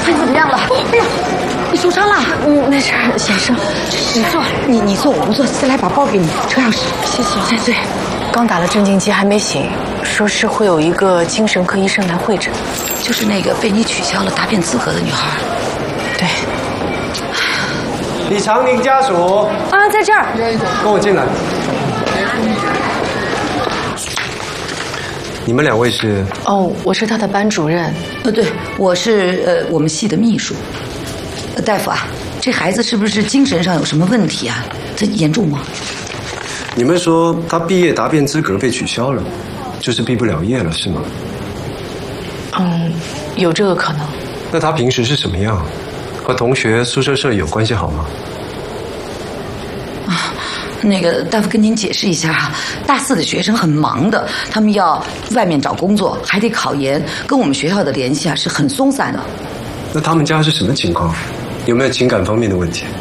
你怎么样了？哎呀，你受伤了？ 没事，先生， 你坐，你坐，我不坐。再来把包给你，车钥匙。 谢谢。对，刚打了镇静剂，还没醒，说是会有一个精神科医生来会诊， 就是那个被你取消了答辩资格的女孩。 对。 李长宁家属啊，在这儿， 跟我进来。你们两位是？ 哦，我是他的班主任。 对，我是我们系的秘书。大夫啊，这孩子是不是精神上有什么问题啊？这严重吗？ 你们说他毕业答辩资格被取消了，就是毕不了业了，是吗？ 有这个可能。 那他平时是什么样？和同学、宿舍舍友关系好吗？ 那个大夫跟您解释一下啊，大四的学生很忙的，他们要外面找工作，还得考研，跟我们学校的联系啊是很松散的。 那他们家是什么情况？有没有情感方面的问题？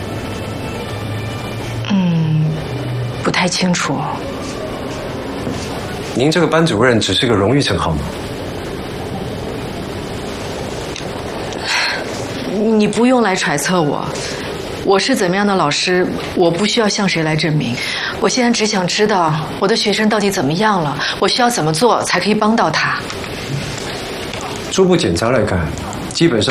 不太清楚。 您这个班主任只是个荣誉称号吗？ 你不用来揣测我，我是怎么样的老师，我不需要向谁来证明。我现在只想知道我的学生到底怎么样了，我需要怎么做才可以帮到他。 初步检查来看，基本上